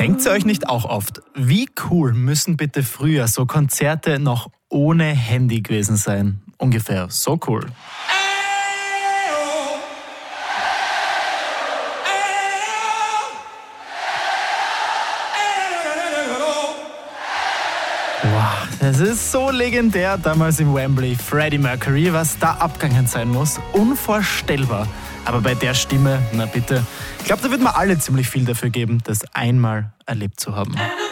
Denkt ihr euch nicht auch oft, wie cool müssen bitte früher so Konzerte noch ohne Handy gewesen sein? Ungefähr so cool. Wow, das ist so legendär damals im Wembley. Freddie Mercury, was da abgegangen sein muss, unvorstellbar. Aber bei der Stimme, na bitte, ich glaube, da würden wir alle ziemlich viel dafür geben, das einmal erlebt zu haben.